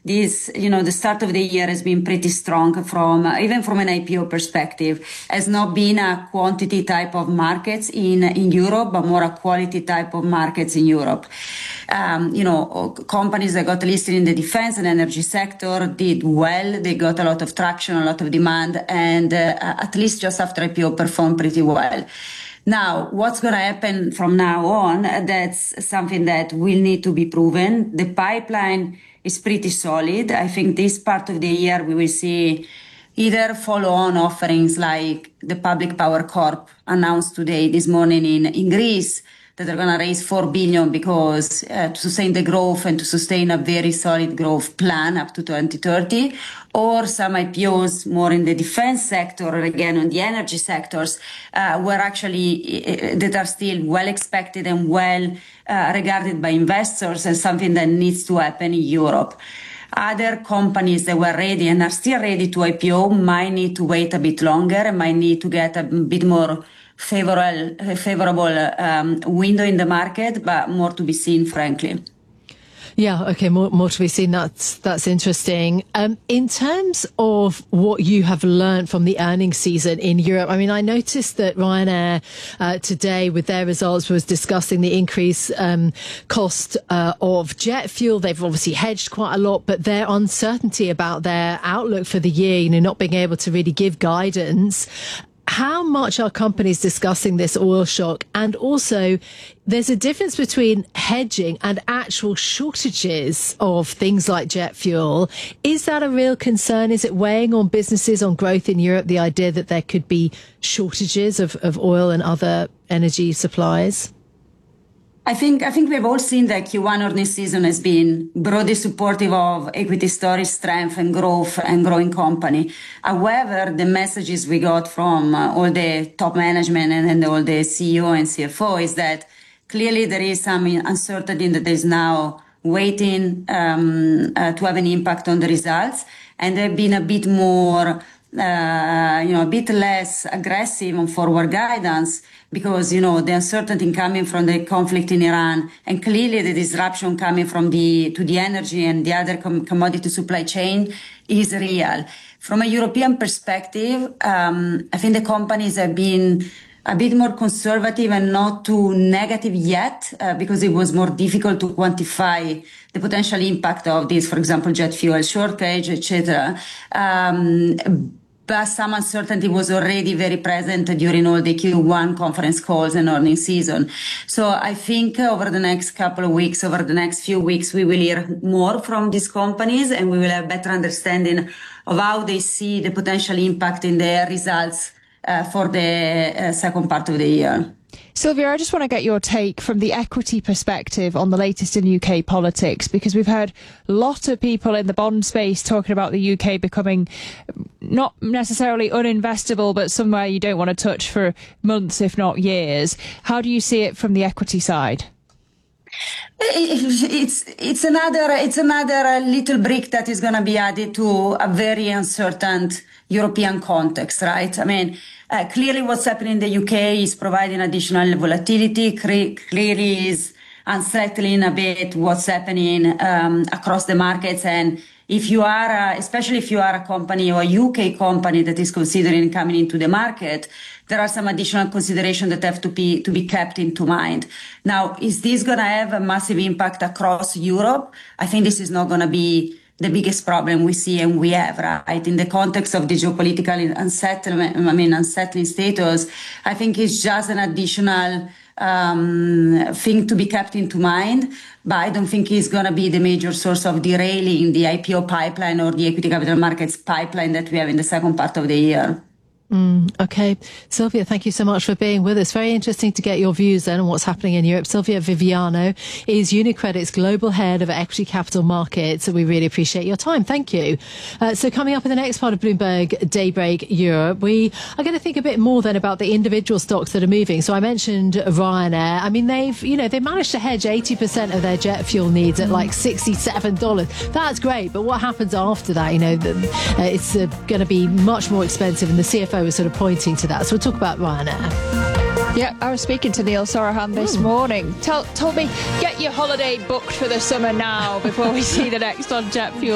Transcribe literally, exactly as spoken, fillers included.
this, you know, the start of the year has been pretty strong from, even from an I P O perspective, has not been a quantity type of markets in, in Europe, but more a quality type of markets in Europe. Um, you know, companies that got listed in the defense and energy sector did well. They got a lot of traction, a lot of demand, and uh, at least just after I P O performed pretty well. Now, what's going to happen from now on, that's something that will need to be proven. The pipeline is pretty solid. I think this part of the year we will see either follow-on offerings like the Public Power Corp announced today, this morning in, in Greece, that are going to raise four billion because uh, to sustain the growth and to sustain a very solid growth plan up to twenty thirty, or some I P Os more in the defense sector or again on the energy sectors, uh, were actually uh, that are still well expected and well uh, regarded by investors as something that needs to happen in Europe. Other companies that were ready and are still ready to I P O might need to wait a bit longer and might need to get a bit more favorable, favorable um, window in the market, but more to be seen, frankly. Yeah, okay, more more to be seen. That's that's interesting. Um, in terms of what you have learned from the earnings season in Europe, I mean, I noticed that Ryanair uh, today, with their results, was discussing the increased um, cost uh, of jet fuel. They've obviously hedged quite a lot, but their uncertainty about their outlook for the year, you know, not being able to really give guidance. How much are companies discussing this oil shock? And also, there's a difference between hedging and actual shortages of things like jet fuel. Is that a real concern? Is it weighing on businesses, on growth in Europe, the idea that there could be shortages of, of oil and other energy supplies? I think I think we've all seen that Q one earnings season has been broadly supportive of equity story strength and growth and growing company. However, the messages we got from uh, all the top management and, and all the C E O and C F O is that clearly there is some uncertainty that is now waiting um, uh, to have an impact on the results, and they've been a bit more, uh, you know, a bit less aggressive on forward guidance. Because, you know, the uncertainty coming from the conflict in Iran and clearly the disruption coming from the, to the energy and the other com- commodity supply chain is real. From a European perspective, um, I think the companies have been a bit more conservative and not too negative yet, uh, because it was more difficult to quantify the potential impact of this, for example, jet fuel shortage, et cetera. Um, But some uncertainty was already very present during all the Q one conference calls and earnings season. So I think over the next couple of weeks, over the next few weeks, we will hear more from these companies and we will have better understanding of how they see the potential impact in their results uh, for the uh, second part of the year. Sylvia, I just want to get your take from the equity perspective on the latest in U K politics, because we've heard a lot of people in the bond space talking about the U K becoming not necessarily uninvestable, but somewhere you don't want to touch for months, if not years. How do you see it from the equity side? It's it's another it's another little brick that is going to be added to a very uncertain European context, right? I mean, uh, clearly what's happening in the U K is providing additional volatility. Cre- clearly is unsettling a bit what's happening um, across the markets. And if you are, a, especially if you are a company or a U K company that is considering coming into the market, there are some additional considerations that have to be to be kept into mind. Now, is this going to have a massive impact across Europe? I think this is not going to be the biggest problem we see and we have, right? In the context of the geopolitical unsettlement, I mean, unsettling status, I think it's just an additional um, thing to be kept into mind, but I don't think it's going to be the major source of derailing the I P O pipeline or the equity capital markets pipeline that we have in the second part of the year. Mm, okay. Sylvia, thank you so much for being with us. Very interesting to get your views then on what's happening in Europe. Sylvia Viviano is UniCredit's Global Head of Equity Capital Markets. So we really appreciate your time. Thank you. Uh, so coming up in the next part of Bloomberg Daybreak Europe, we are going to think a bit more then about the individual stocks that are moving. So I mentioned Ryanair. I mean, they've, you know, they managed to hedge eighty percent of their jet fuel needs at like sixty-seven dollars. That's great. But what happens after that? You know, the, uh, it's uh, going to be much more expensive, and the C F O was sort of pointing to that. So we'll talk about Ryanair. Yeah, I was speaking to Neil Sorahan this mm. morning. Tell, told me, get your holiday booked for the summer now before we see the next on jet fuel.